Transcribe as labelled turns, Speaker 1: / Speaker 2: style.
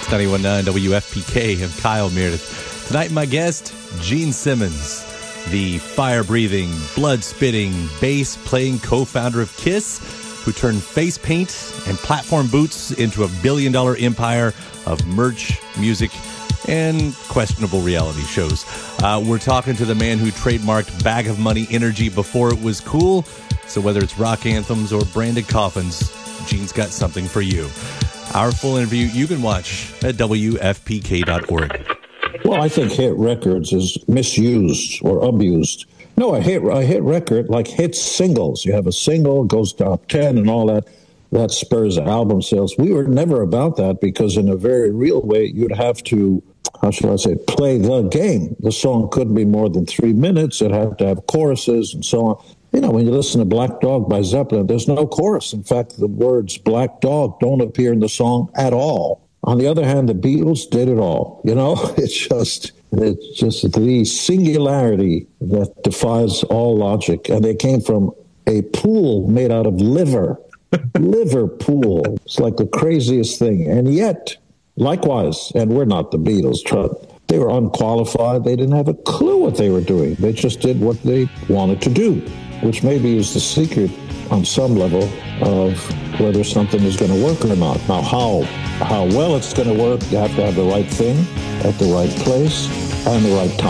Speaker 1: It's 91.9 WFPK. I'm Kyle Meredith. Tonight, my guest, Gene Simmons, the fire-breathing, blood-spitting, bass-playing co-founder of KISS, who turned face paint and platform boots into a billion-dollar empire of merch, music, and questionable reality shows. We're talking to the man who trademarked Bag of Money energy before it was cool. So whether it's rock anthems or branded coffins, Gene's got something for you. Our full interview you can watch at WFPK.org.
Speaker 2: Well, I think hit records is misused or abused. No, a hit record, like hit singles. You have a single, goes top 10 and all that. That spurs album sales. We were never about that because in a very real way, you'd have to, how shall I say, play the game. The song couldn't be more than 3 minutes. It'd have to have choruses and so on. You know, when you listen to Black Dog by Zeppelin, there's no chorus. In fact, the words Black Dog don't appear in the song at all. On the other hand, the Beatles did it all. You know, it's just the singularity that defies all logic. And they came from a pool made out of liver. Liverpool. It's like the craziest thing. And yet, likewise, and we're not the Beatles, they were unqualified. They didn't have a clue what they were doing. They just did what they wanted to do, which maybe is the secret on some level of whether something is going to work or not. Now, how well it's going to work, you have to have the right thing at the right place and the right time.